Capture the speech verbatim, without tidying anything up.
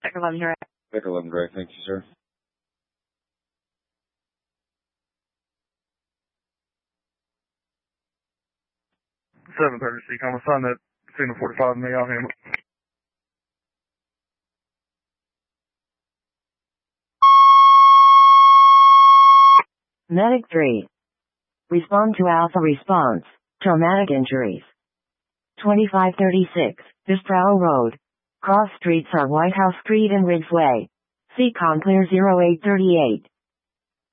Victor eleven direct. Victor eleven direct, thank you, sir. seven thirty, so you can assign that signal forty-five to me, I'll handle it. Medic three. Respond to Alpha response. Traumatic injuries. twenty-five thirty-six, Bisprow Road. Cross streets are White House Street and Ridgeway. Seacon clear zero eight three eight.